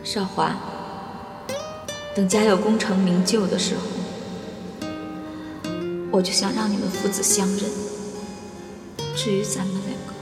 少华，等家有功成名就的时候，我就想让你们父子相认。至于咱们两个，